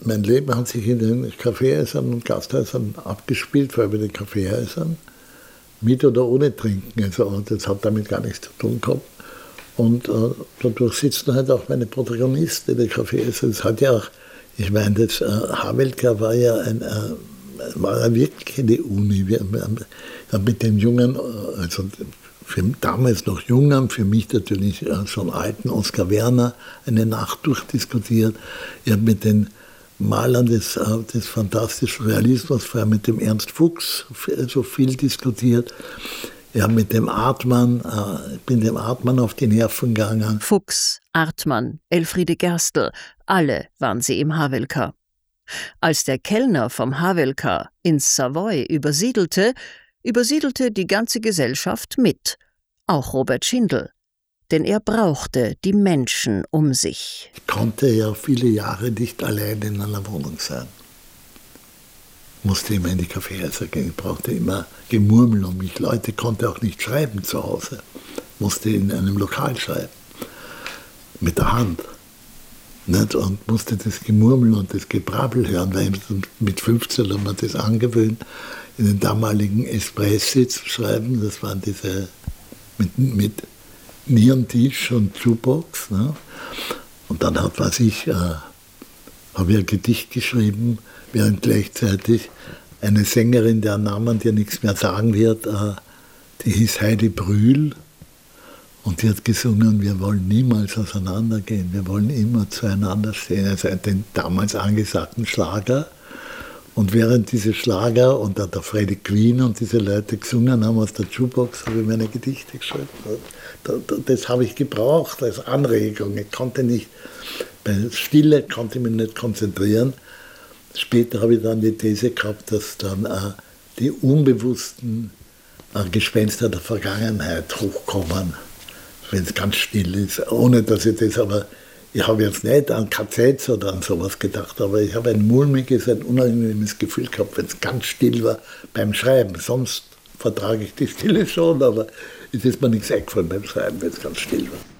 mein Leben hat sich in den Kaffeehäusern und Gasthäusern abgespielt, vor allem in den Kaffeehäusern, mit oder ohne Trinken. Also das hat damit gar nichts zu tun gehabt. Und dadurch sitzen halt auch meine Protagonisten in den Kaffeehäusern. Das hat ja auch, ich meine, das Havelka war ja wirklich eine Uni. Wir haben mit den jungen, also für damals noch jungen, für mich natürlich schon alten Oskar Werner eine Nacht durchdiskutiert. Ich habe mit den Malern des fantastischen Realismus, vor allem mit dem Ernst Fuchs, so viel diskutiert. Ich habe mit dem Artmann, bin dem Artmann auf die Nerven gegangen. Fuchs, Artmann, Elfriede Gerstl, alle waren sie im Havelka. Als der Kellner vom Havelka ins Savoy übersiedelte die ganze Gesellschaft mit, auch Robert Schindel. Denn er brauchte die Menschen um sich. Ich konnte ja viele Jahre nicht allein in einer Wohnung sein. Musste immer in die Kaffeehäuser gehen, brauchte immer Gemurmel um mich. Leute konnte auch nicht schreiben zu Hause. Musste in einem Lokal schreiben. Mit der Hand. Nicht? Und musste das Gemurmel und das Gebrabbel hören, weil mit 15 haben wir das angewöhnt, in den damaligen Espressi zu schreiben. Das waren diese mit Nierentisch und Jukebox. Ne? Und dann habe ich ein Gedicht geschrieben, während gleichzeitig eine Sängerin, deren Namen dir nichts mehr sagen wird, die hieß Heidi Brühl. Und die hat gesungen, wir wollen niemals auseinandergehen, wir wollen immer zueinander stehen. Also den damals angesagten Schlager. Und während diese Schlager und der Freddie Quinn und diese Leute gesungen haben aus der Jukebox, habe ich meine Gedichte geschrieben. Das habe ich gebraucht als Anregung. Ich konnte nicht, bei Stille konnte ich mich nicht konzentrieren. Später habe ich dann die These gehabt, dass dann die unbewussten Gespenster der Vergangenheit hochkommen, wenn es ganz still ist, ohne dass ich das aber, ich habe jetzt nicht an KZs oder an sowas gedacht, aber ich habe ein mulmiges, ein unangenehmes Gefühl gehabt, wenn es ganz still war beim Schreiben. Sonst vertrage ich die Stille schon, aber es ist mir nichts eingefallen beim Schreiben, wenn es ganz still war.